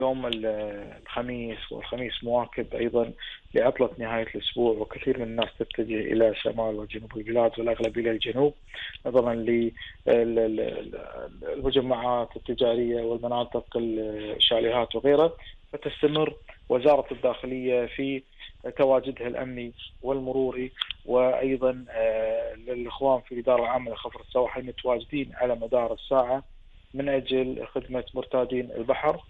يوم الخميس، والخميس مواكب أيضا لعطلة نهاية الأسبوع، وكثير من الناس تتجه إلى شمال وجنوب البلاد والأغلب إلى الجنوب نظرا للمجمعات التجارية والمناطق الشاليهات وغيرها. فتستمر وزارة الداخلية في تواجدها الأمني والمروري، وأيضا للإخوان في الإدارة العامة لخفر السواحل متواجدين على مدار الساعة من أجل خدمة مرتادين البحر.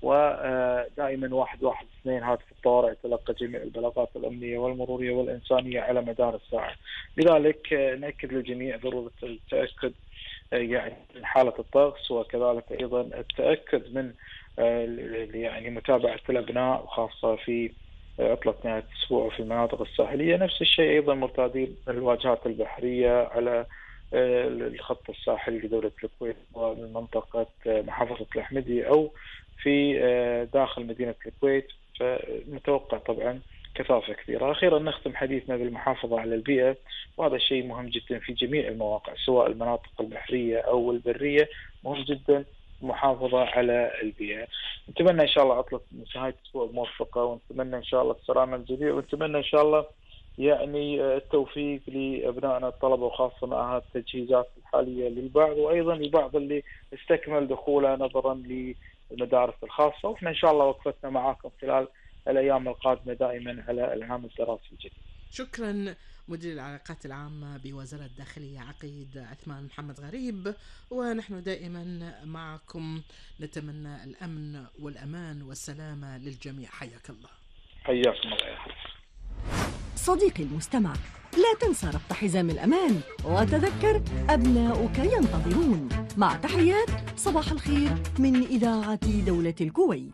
ودائما 112 هاتف الطوارئ تلقى جميع البلاغات الأمنية والمرورية والإنسانية على مدار الساعة. لذلك نأكد للجميع ضرورة التأكد يعني من حالة الطقس، وكذلك أيضا التأكد من يعني متابعة الأبناء، وخاصة في عطلة نهاية الأسبوع في المناطق الساحلية. نفس الشيء أيضا مرتادين الواجهات البحرية على الخط الساحلي لدولة الكويت ومن منطقة محافظة الأحمدية أو في داخل مدينة الكويت، فمتوقع طبعا كثافة كثيرة. أخيرا نختم حديثنا بالمحافظة على البيئة، وهذا الشيء مهم جدا في جميع المواقع سواء المناطق البحرية أو البرية، مهم جدا المحافظة على البيئة. نتمنى إن شاء الله عطلة نهاية الأسبوع موفقة، ونتمنى إن شاء الله السلامة للجميع، ونتمنى إن شاء الله يعني التوفيق لأبنائنا الطلبة، وخاصة مع التجهيزات الحالية للبعض، وأيضا البعض اللي استكمل دخوله نظرا للمدارس الخاصة. وإحنا إن شاء الله وقفتنا معاكم خلال الأيام القادمة دائما على العام الدراسي الجديد. شكرا مدير العلاقات العامة بوزارة الداخلية عقيد عثمان محمد غريب، ونحن دائما معكم نتمنى الأمن والأمان والسلامة للجميع. حياك الله. حياكم الله يا حبيبي. صديقي المستمع، لا تنسى ربط حزام الأمان، وتذكر أبناؤك ينتظرون. مع تحيات صباح الخير من إذاعة دولة الكويت.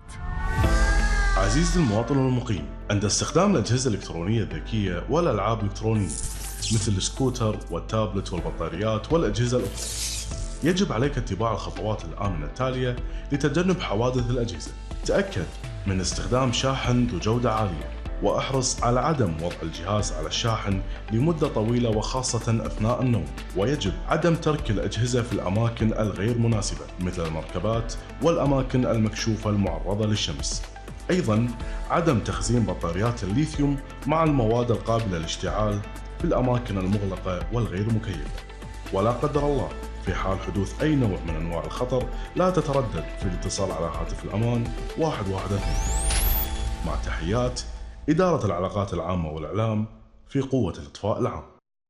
عزيزي المواطن والمقيم، عند استخدام الأجهزة الإلكترونية الذكية والألعاب الإلكترونية مثل السكوتر والتابلت والبطاريات والأجهزة الأخرى، يجب عليك اتباع الخطوات الآمنة التالية لتجنب حوادث الأجهزة. تأكد من استخدام شاحن ذو جودة عالية، واحرص على عدم وضع الجهاز على الشاحن لمدة طويلة وخاصة أثناء النوم. ويجب عدم ترك الأجهزة في الأماكن الغير مناسبة مثل المركبات والأماكن المكشوفة المعرضة للشمس. أيضاً عدم تخزين بطاريات الليثيوم مع المواد القابلة للاشتعال في الأماكن المغلقة والغير مكيفة. ولا قدر الله في حال حدوث أي نوع من أنواع الخطر لا تتردد في الاتصال على هاتف الأمان 112. مع تحيات إدارة العلاقات العامة والإعلام في قوة الإطفاء العام.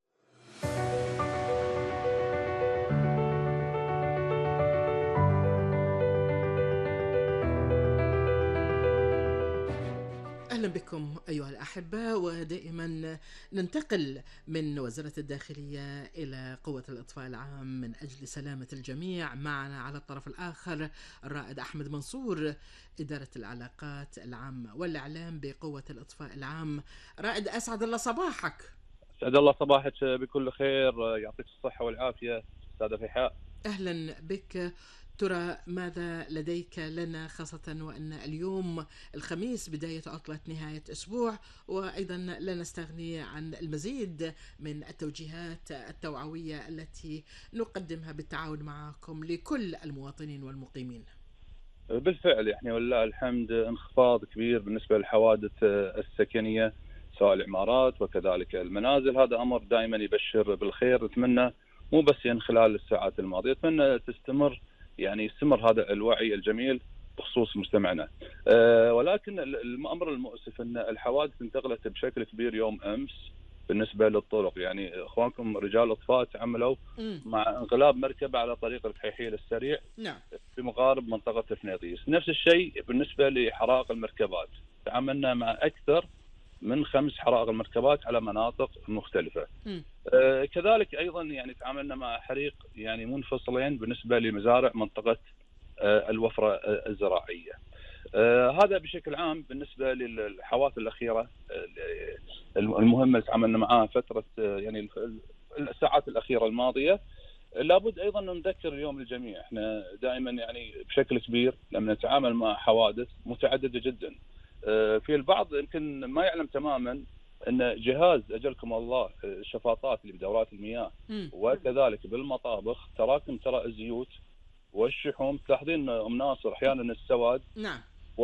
أهلا بكم أيها الأحبة، ودائما ننتقل من وزارة الداخلية إلى قوة الإطفاء العام من أجل سلامة الجميع. معنا على الطرف الآخر الرائد أحمد منصور، إدارة العلاقات العامة والإعلام بقوة الإطفاء العام. رائد أسعد الله صباحك. سعد الله صباحك بكل خير، يعطيك الصحة والعافية أستاذة فيحاء. أهلا بك. ترى ماذا لديك لنا، خاصة وأن اليوم الخميس بداية عطلة نهاية أسبوع، وأيضا لا نستغني عن المزيد من التوجيهات التوعوية التي نقدمها بالتعاون معكم لكل المواطنين والمقيمين. بالفعل يعني ولله الحمد انخفاض كبير بالنسبة للحوادث السكنية سواء العمارات وكذلك المنازل. هذا أمر دائما يبشر بالخير. نتمنى مو بس يعني خلال الساعات الماضية، نتمنى يعني يستمر هذا الوعي الجميل بخصوص مجتمعنا. ولكن الأمر المؤسف أن الحوادث انتقلت بشكل كبير يوم أمس بالنسبة للطرق. يعني إخوانكم رجال الإطفاء تعاملوا مع انقلاب مركبة على طريق الحيحيل السريع في مغارب منطقة فنيطيس. نفس الشيء بالنسبة لحرائق المركبات، تعاملنا مع أكثر من 5 حرائق المركبات على مناطق مختلفة. كذلك أيضا يعني تعاملنا مع حريق يعني منفصلين بالنسبة لمزارع منطقة الوفرة الزراعية. هذا بشكل عام بالنسبة للحوادث الأخيرة المهمة اللي تعاملنا معها فترة يعني الساعات الأخيرة الماضية. لابد أيضا أن نذكر اليوم الجميع، احنا دائما يعني بشكل كبير لما نتعامل مع حوادث متعددة جدا. في البعض يمكن ما يعلم تماما أن جهاز أجلكم الله الشفاطات اللي بدورات المياه وكذلك بالمطابخ تراكم الزيوت والشحوم. تلاحظين أم ناصر أحيانا السواد